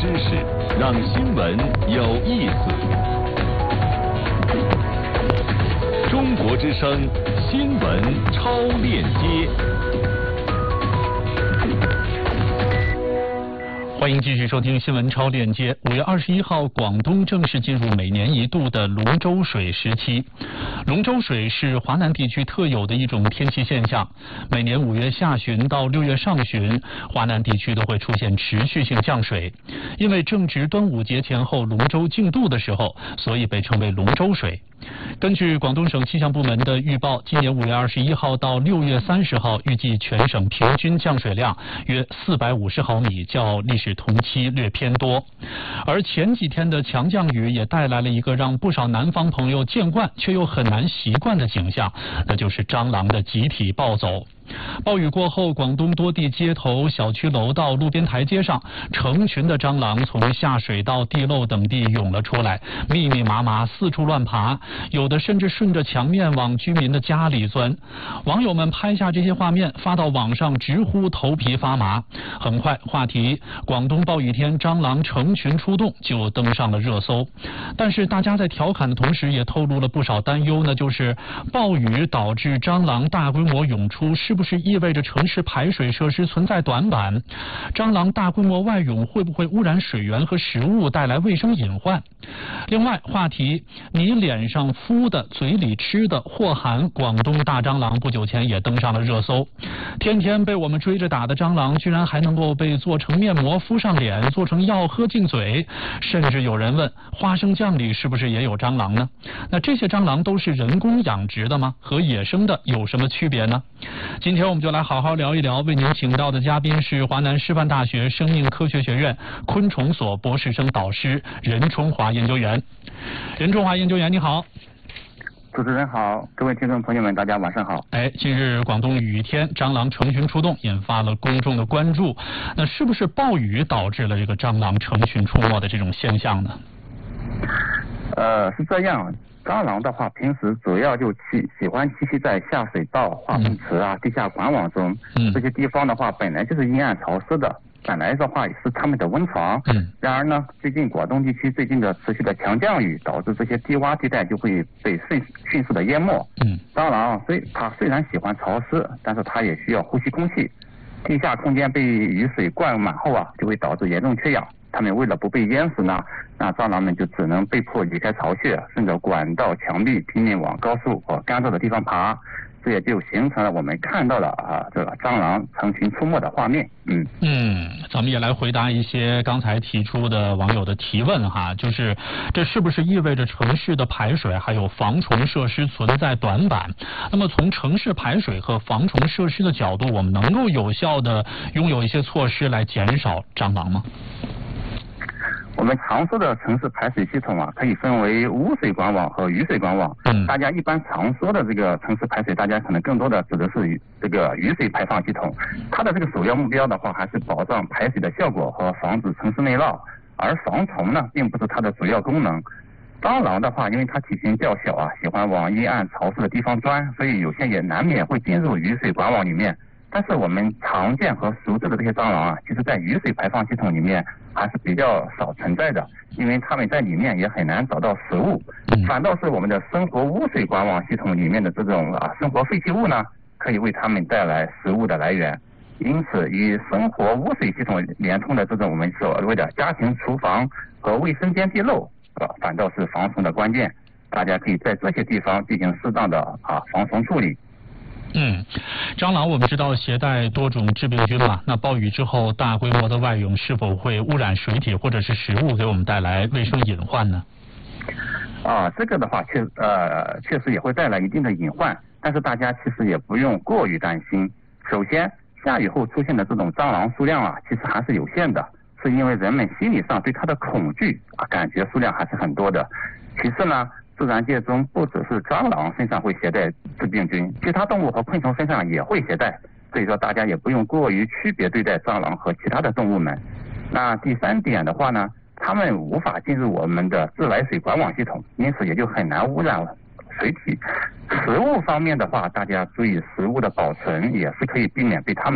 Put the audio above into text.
知识，让新闻有意思。中国之声新闻超链接。 欢迎继续收听新闻超链接。5月21号，广东正式进入每年一度的龙舟水时期。龙舟水是华南地区特有的一种天气现象，每年5月下旬到6月上旬，华南地区都会出现持续性降水。因为正值端午节前后龙舟竞渡的时候，所以被称为龙舟水。根据广东省气象部门的预报，今年5月21号到6月30号，预计全省平均降水量约450毫米，较历史同期略偏多。而前几天的强降雨也带来了一个让不少南方朋友见惯却又很难习惯的景象，那就是蟑螂的集体暴走。暴雨过后，广东多地街头、小区楼道、路边台阶上，成群的蟑螂从下水道、地漏等地涌了出来，密密麻麻四处乱爬，有的甚至顺着墙面往居民的家里钻。网友们拍下这些画面发到网上，直呼头皮发麻。很快，话题广东暴雨天蟑螂成群出动就登上了热搜。但是大家在调侃的同时也透露了不少担忧，那就是暴雨导致蟑螂大规模涌出，是不是意味着城市排水设施存在短板？蟑螂大规模外涌会不会污染水源和食物，带来卫生隐患？另外，话题你脸上敷的、嘴里吃的或含广东大蟑螂不久前也登上了热搜。天天被我们追着打的蟑螂，居然还能够被做成面膜敷上脸，做成药喝进嘴。甚至有人问，花生酱里是不是也有蟑螂呢？那这些蟑螂都是人工养殖的吗？和野生的有什么区别呢？今天我们就来好好聊一聊，为您请到的嘉宾是华南师范大学生命科学学院昆虫所博士生导师任冲华研究员。任冲华研究员，你好。 主持人好，各位听众朋友们，大家晚上好。 近日广东雨天，蟑螂成群出动，引发了公众的关注。那是不是暴雨导致了这个蟑螂成群出没的这种现象呢？ 是这样。蟑螂的话，平时主要就喜欢栖息在下水道、化粪池啊、地下管网中。这些地方的话，本来就是阴暗潮湿的，本来的话也是它们的温床。然而呢，最近广东地区最近的持续的强降雨，导致这些低洼地带就会被迅速的淹没。蟑螂它虽然喜欢潮湿，但是它也需要呼吸空气。地下空间被雨水灌满后啊，就会导致严重缺氧。它们为了不被淹死呢，那蟑螂们就只能被迫离开巢穴，顺着管道、墙壁拼命往高速和干燥的地方爬，这也就形成了我们看到的这个蟑螂成群出没的画面。 咱们也来回答一些刚才提出的网友的提问哈，就是这是不是意味着城市的排水还有防虫设施存在短板？那么从城市排水和防虫设施的角度，我们能够有效的拥有一些措施来减少蟑螂吗？ 我们常说的城市排水系统啊，可以分为污水管网和雨水管网。大家一般常说的这个城市排水，大家可能更多的指的是这个雨水排放系统。它的这个首要目标的话，还是保障排水的效果和防止城市内涝，而防虫呢，并不是它的主要功能。蟑螂的话，因为它体型较小啊，喜欢往阴暗潮湿的地方钻，所以有些也难免会进入雨水管网里面。但是我们常见和熟知的这些蟑螂啊，其实在雨水排放系统里面还是比较少存在的，因为它们在里面也很难找到食物。反倒是我们的生活污水管网系统里面的这种生活废弃物呢，可以为它们带来食物的来源。因此，与生活污水系统连通的这种我们所谓的家庭厨房和卫生间地漏，反倒是防虫的关键。大家可以在这些地方进行适当的防虫处理。 蟑螂我们知道携带多种致病菌嘛，那暴雨之后大规模的外涌是否会污染水体或者是食物，给我们带来卫生隐患呢？ 这个的话确实也会带来一定的隐患，但是大家其实也不用过于担心。首先，下雨后出现的这种蟑螂数量啊，其实还是有限的，是因为人们心理上对它的恐惧感觉数量还是很多的。其次呢，自然界中不只是蟑螂身上会携带致病菌，其他动物和昆虫身上也会携带，所以说大家也不用过于区别对待蟑螂和其他的动物们。那第三点的话呢，它们无法进入我们的自来水管网系统，因此也就很难污染水体。食物方面的话，大家注意食物的保存，也是可以避免被它们